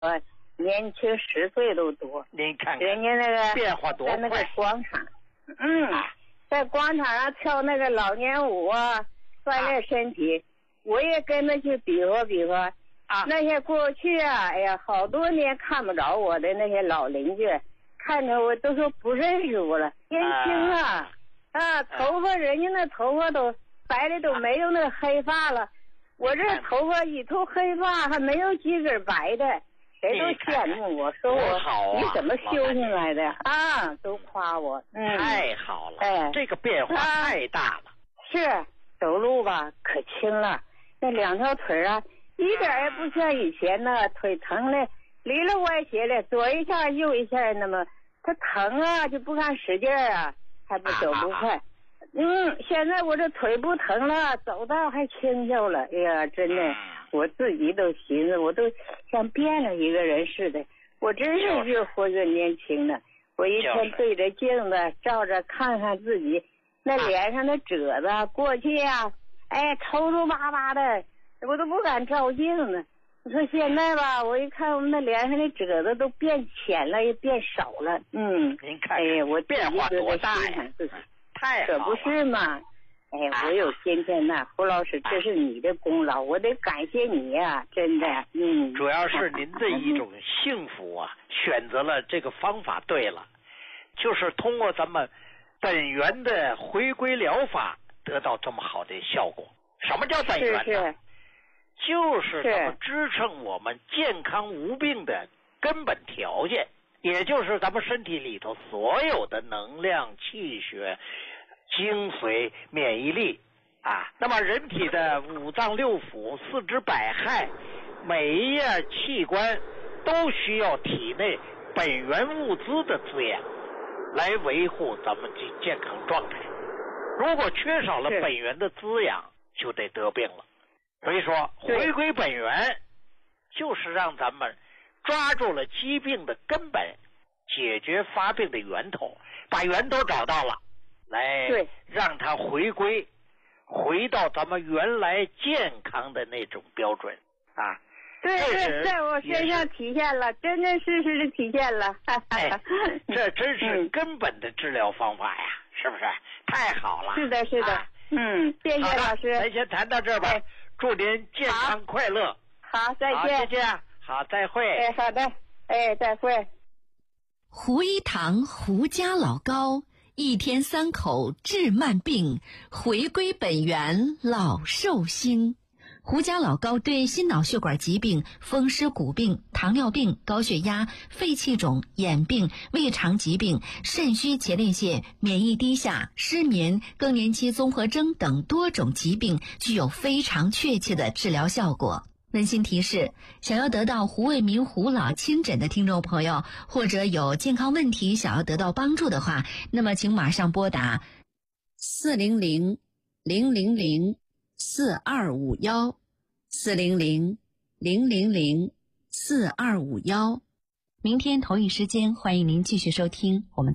年轻10岁都多。 您看看人家那个变化多快， 在那个广场，在广场上跳那个老年舞啊，锻炼身体。我也跟着去比划比划。那些过去啊，哎呀，好多年看不着我的那些老邻居，看着我都说不认识我了，年轻啊，头发人家那头发都白的都没有那黑发了，我这头发一头黑发还没有几根白的，谁都羡慕我，说我你怎么修行来的啊，都夸我。 太好了，这个变化太大了。 是走路吧可轻了，那2条腿啊一点也不像以前呢，腿疼的里了歪斜的，左一下右一下，那么它疼啊就不敢使劲啊，还不走不快。现在我这腿不疼了，走道还轻巧了。哎呀，真的，我自己都寻思，我都像变了一个人似的。我真是越活越年轻了。我一天对着镜子照着看看自己，那脸上的褶子，过去呀，抽抽巴巴的，我都不敢照镜子。我说现在吧，我一看我们那脸上的褶子都变浅了，也变少了。 您看， 我变化多大呀！太好了， 可不是嘛！我有今天呐，胡老师，这是你的功劳，我得感谢你呀，真的。 主要是您的一种幸福啊，选择了这个方法对了，就是通过咱们本源的回归疗法得到这么好的效果。什么叫本源呢？就是咱们支撑我们健康无病的根本条件，也就是咱们身体里头所有的能量、气血、精髓、免疫力啊。那么人体的5脏6腑、4肢百骸，每一样器官都需要体内本源物资的滋养，来维护咱们的健康状态。如果缺少了本源的滋养，就得得病了。所以说，回归本源就是让咱们抓住了疾病的根本，解决发病的源头，把源头找到了，来让它回归，回到咱们原来健康的那种标准啊。 对，在我身上体现了，真真实实的体现了。 这真是根本的治疗方法呀，是不是？太好了。 是的，是的。谢谢老师。 咱先谈到这儿吧。祝您健康快乐。 好，再见。 再见。好，再会。 好的。再会。 胡一堂胡家老高，一天3口治慢病，回归本源老寿星。胡家老高对心脑血管疾病、风湿骨病、糖尿病、高血压、肺气肿、眼病、胃肠疾病、肾虚前列腺、免疫低下、失眠、更年期综合征等多种疾病具有非常确切的治疗效果。温馨提示，想要得到胡卫民胡老亲诊的听众朋友，或者有健康问题想要得到帮助的话，那么请马上拨打400-000-4251，400-000-4251。明天同一时间，欢迎您继续收听我们。